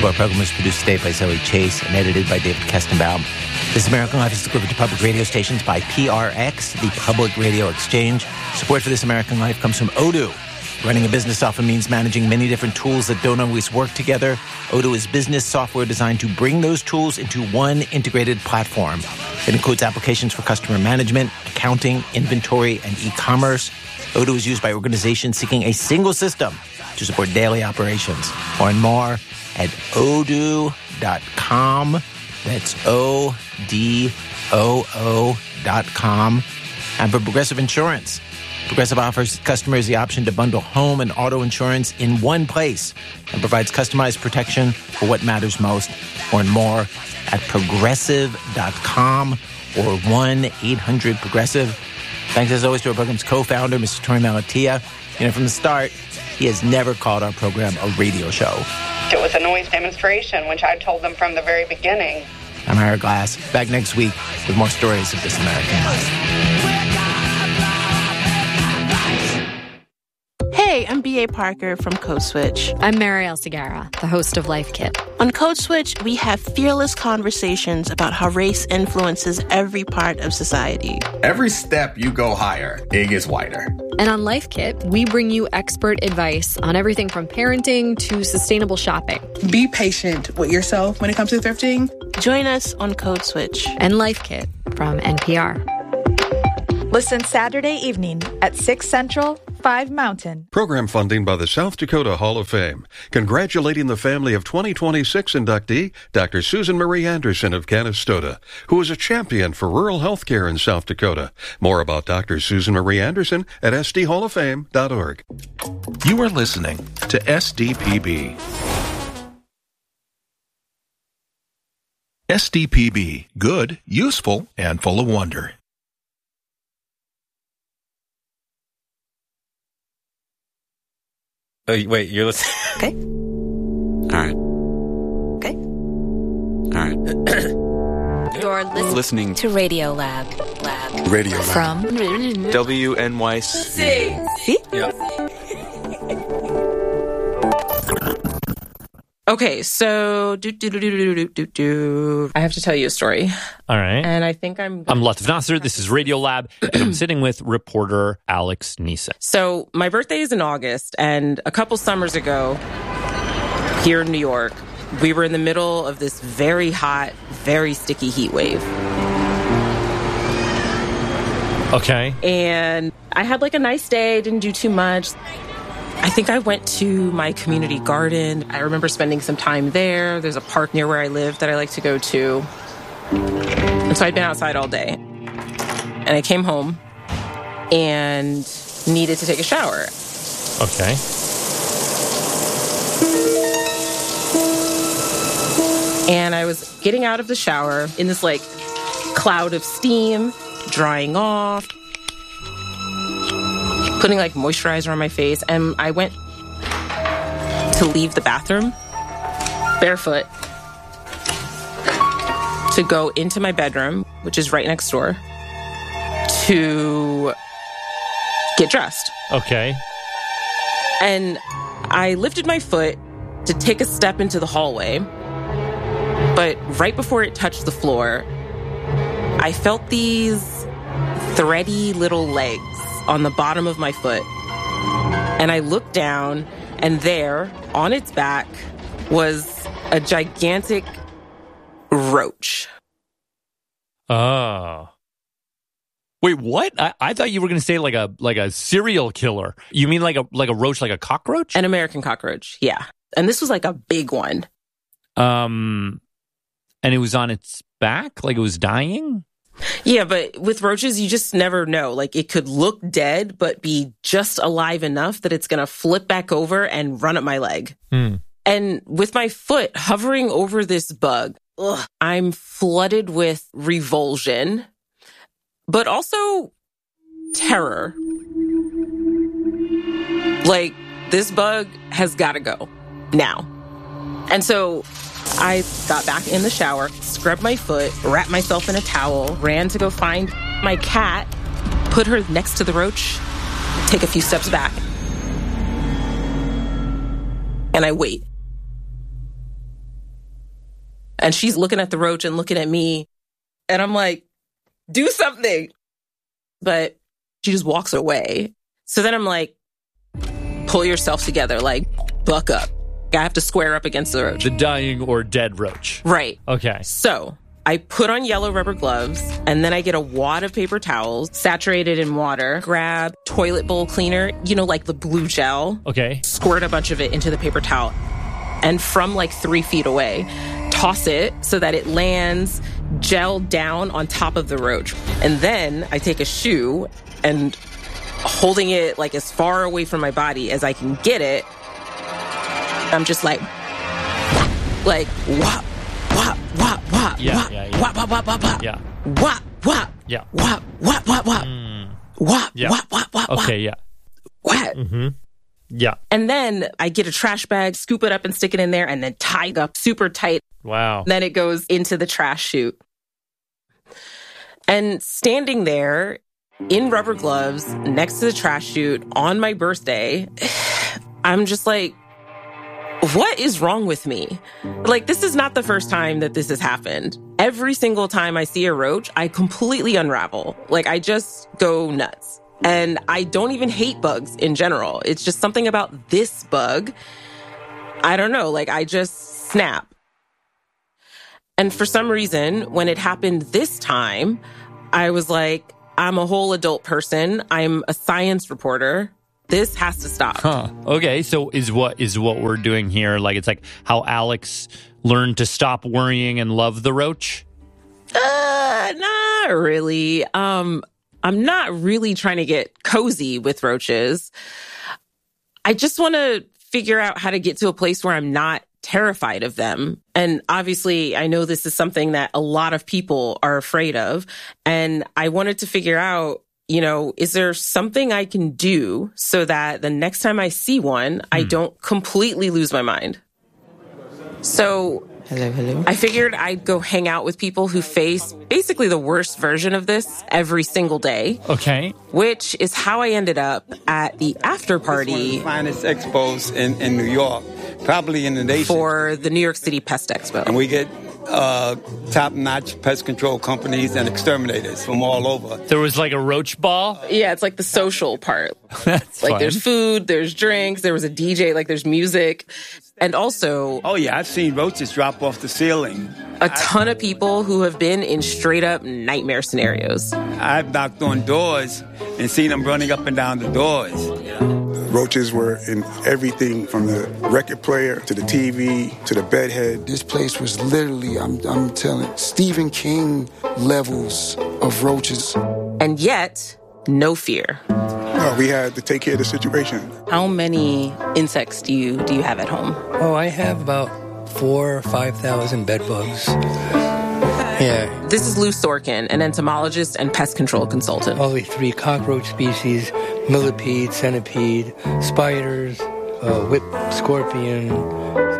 Our program was produced today by Zoe Chase and edited by David Kestenbaum. This American Life is delivered to public radio stations by PRX, the Public Radio Exchange. Support for This American Life comes from Odoo. Running a business often means managing many different tools that don't always work together. Odoo is business software designed to bring those tools into one integrated platform. It includes applications for customer management, accounting, inventory, and e-commerce. Odoo is used by organizations seeking a single system to support daily operations. Learn more at odoo.com. That's ODOO.com. And for Progressive Insurance, Progressive offers customers the option to bundle home and auto insurance in one place and provides customized protection for what matters most. Learn more at progressive.com or 1-800-PROGRESSIVE. Thanks as always to our program's co-founder, Mr. Tony Malatia. From the start, he has never called our program a radio show. It was a noise demonstration, which I told them from the very beginning. I'm Ira Glass, back next week with more stories of This American Life. Hey, I'm B.A. Parker from Code Switch. I'm Marielle Segarra, the host of Life Kit. On Code Switch, we have fearless conversations about how race influences every part of society. Every step you go higher, it gets wider. And on Life Kit, we bring you expert advice on everything from parenting to sustainable shopping. Be patient with yourself when it comes to thrifting. Join us on Code Switch. And Life Kit from NPR. Listen Saturday evening at 6 Central, 5 Mountain. Program funding by the South Dakota Hall of Fame. Congratulating the family of 2026 inductee, Dr. Susan Marie Anderson of Canastota, who is a champion for rural health care in South Dakota. More about Dr. Susan Marie Anderson at sdhalloffame.org. You are listening to SDPB. SDPB, good, useful, and full of wonder. Oh, wait, you're listening? Okay. All right. Okay. All right. You're listening to Radio Lab. Radio Lab. From WNYC. See? Yeah. Okay, so I have to tell you a story. All right. And I think I'm Latif Nasser. This is Radio Lab, and I'm sitting with reporter Alex Neeson. So my birthday is in August, and a couple summers ago, here in New York, we were in the middle of this very hot, very sticky heat wave. Okay. And I had like a nice day, didn't do too much. I think I went to my community garden. I remember spending some time there. There's a park near where I live that I like to go to. And so I'd been outside all day. And I came home and needed to take a shower. Okay. And I was getting out of the shower in this like cloud of steam, drying off, putting like moisturizer on my face, and I went to leave the bathroom barefoot to go into my bedroom, which is right next door, to get dressed. Okay. And I lifted my foot to take a step into the hallway, but right before it touched the floor, I felt these thready little legs on the bottom of my foot. And I looked down, and there, on its back, was a gigantic roach. Oh. Wait, what? I thought you were going to say like a serial killer. You mean like a roach, like a cockroach? An American cockroach, yeah. And this was like a big one. And it was on its back? Like it was dying? Yeah, but with roaches, you just never know. Like, it could look dead, but be just alive enough that it's going to flip back over and run up my leg. And with my foot hovering over this bug, I'm flooded with revulsion, but also terror. Like, this bug has got to go now. And so I got back in the shower, scrubbed my foot, wrapped myself in a towel, ran to go find my cat, put her next to the roach, take a few steps back, and I wait. And she's looking at the roach and looking at me. And I'm like, do something. But she just walks away. So then I'm like, pull yourself together, like, buck up. I have to square up against the roach. The dying or dead roach. Right. Okay. So I put on yellow rubber gloves, and then I get a wad of paper towels saturated in water, grab toilet bowl cleaner, like the blue gel. Okay. Squirt a bunch of it into the paper towel. And from like 3 feet away, toss it so that it lands gel down on top of the roach. And then I take a shoe and holding it like as far away from my body as I can get it, I'm just like whop, whop, whop, whop, yeah, whop, yeah, yeah. whop, whop, whop, whop, whop, yeah, whop, whop, yeah, whop, whop, whop, whop, whop, yeah. whop, whop, whop, okay, yeah, whap. Mm-hmm. Yeah. And then I get a trash bag, scoop it up and stick it in there, and then tie it up super tight. Wow. Then it goes into the trash chute. And standing there in rubber gloves next to the trash chute on my birthday, I'm just like, what is wrong with me? Like, this is not the first time that this has happened. Every single time I see a roach, I completely unravel. Like, I just go nuts. And I don't even hate bugs in general. It's just something about this bug. I don't know, like, I just snap. And for some reason, when it happened this time, I was like, I'm a whole adult person. I'm a science reporter. This has to stop. Huh. Okay, so is what we're doing here, like, it's like how Alex learned to stop worrying and love the roach? Not really. I'm not really trying to get cozy with roaches. I just want to figure out how to get to a place where I'm not terrified of them. And obviously, I know this is something that a lot of people are afraid of. And I wanted to figure out, is there something I can do so that the next time I see one, I don't completely lose my mind? So hello. I figured I'd go hang out with people who face basically the worst version of this every single day. Okay. Which is how I ended up at the after party. One of the finest expos in New York, probably in the nation. For the New York City Pest Expo. And we get top-notch pest control companies and exterminators from all over. There was like a roach ball? Yeah, it's like the social part. That's like fun. There's food, there's drinks, there was a DJ, like there's music. And also... Oh, yeah, I've seen roaches drop off the ceiling. A ton of people who have been in straight-up nightmare scenarios. I've knocked on doors and seen them running up and down the doors. Roaches were in everything from the record player to the TV to the bedhead. This place was literally, I'm telling, Stephen King levels of roaches. And yet, no fear. No, we had to take care of the situation. How many insects do you have at home? Oh, I have about 4,000 or 5,000 bed bugs. Yeah. This is Lou Sorkin, an entomologist and pest control consultant. Only 3 cockroach species, millipede, centipede, spiders, whip scorpion.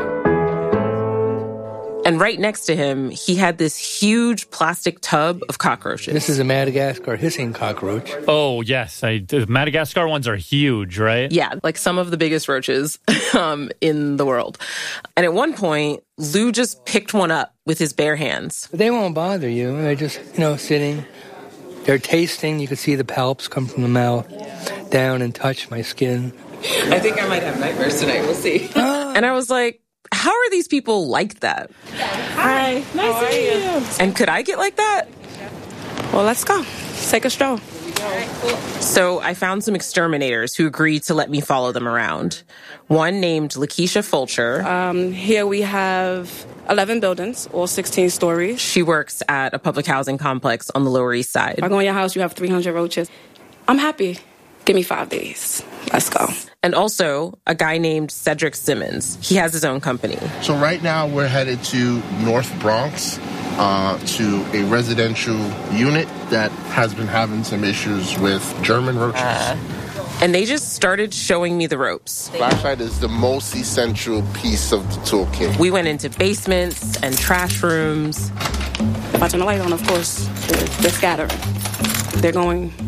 And right next to him, he had this huge plastic tub of cockroaches. This is a Madagascar hissing cockroach. Oh, yes. The Madagascar ones are huge, right? Yeah, like some of the biggest roaches in the world. And at one point, Lou just picked one up with his bare hands. They won't bother you. They're just, sitting. They're tasting. You can see the palps come from the mouth down and touch my skin. I think I might have nightmares tonight. We'll see. And I was like, how are these people like that? Hi. Nice to meet you. And could I get like that? Well, let's go. Let's take a stroll. So I found some exterminators who agreed to let me follow them around. One named Lakeisha Fulcher. Here we have 11 buildings, all 16 stories. She works at a public housing complex on the Lower East Side. If I go in your house, you have 300 roaches. I'm happy. Give me 5 days. Let's go. And also a guy named Cedric Simmons. He has his own company. So right now we're headed to North Bronx to a residential unit that has been having some issues with German roaches. And they just started showing me the ropes. Flashlight is the most essential piece of the toolkit. We went into basements and trash rooms. If I turn the light on, of course, they're scattering. They're going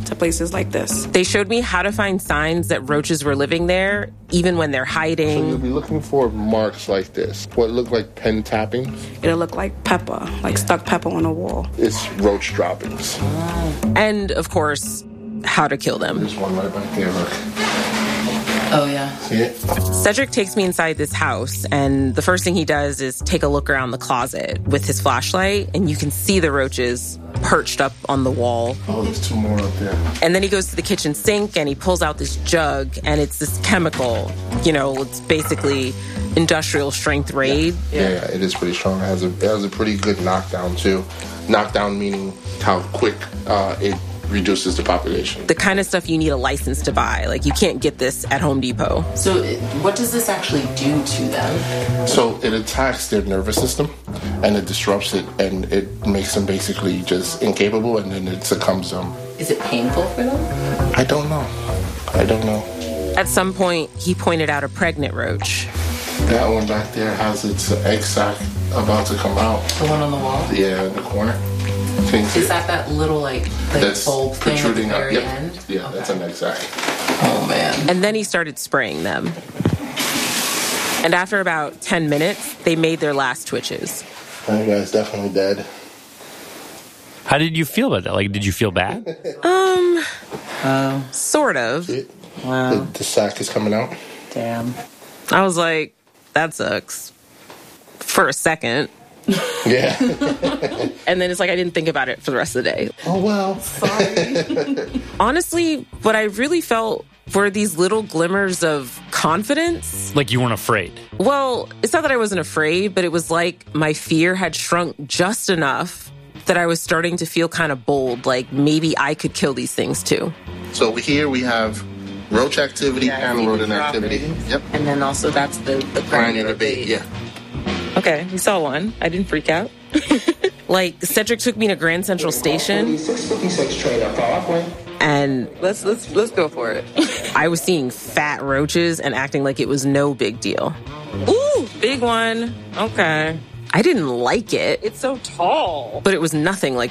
to places like this. They showed me how to find signs that roaches were living there, even when they're hiding. So you'll be looking for marks like this. What look like pen tapping. It'll look like pepper, like stuck pepper on a wall. It's roach droppings. And, of course, how to kill them. There's one right back there, look. Oh, yeah. See it? Cedric takes me inside this house, and the first thing he does is take a look around the closet with his flashlight, and you can see the roaches perched up on the wall. Oh, there's two more up there. And then he goes to the kitchen sink, and he pulls out this jug, and it's this chemical. You know, it's basically industrial strength Raid. Yeah, it is pretty strong. It has a pretty good knockdown, too. Knockdown meaning how quick it reduces the population. The kind of stuff you need a license to buy. Like, you can't get this at Home Depot. So what does this actually do to them? So it attacks their nervous system, and it disrupts it, and it makes them basically just incapable, and then it succumbs them. Is it painful for them? I don't know. At some point, he pointed out a pregnant roach. That one back there has its egg sac about to come out. The one on the wall? Yeah, in the corner. Is that little that's bulb thing at the protruding out? very Yep. end? Yeah, that's an egg sac. Oh, man. And then he started spraying them. And after about 10 minutes, they made their last twitches. That guy's definitely dead. How did you feel about that? Like, did you feel bad? Sort of. Wow. The sac is coming out. Damn. I was like, that sucks. For a second. Yeah. And then it's like I didn't think about it for the rest of the day. Oh, well. Sorry. Honestly, what I really felt were these little glimmers of confidence. Like you weren't afraid? Well, it's not that I wasn't afraid, but it was like my fear had shrunk just enough that I was starting to feel kind of bold, like maybe I could kill these things too. So here we have roach activity and rodent activity. Yep. And then also that's the granular bait. Yeah. Okay, we saw one. I didn't freak out. Like, Cedric took me to Grand Central Station. 656 trade And let's go for it. I was seeing fat roaches and acting like it was no big deal. Ooh, big one. Okay. I didn't like it. It's so tall. But it was nothing like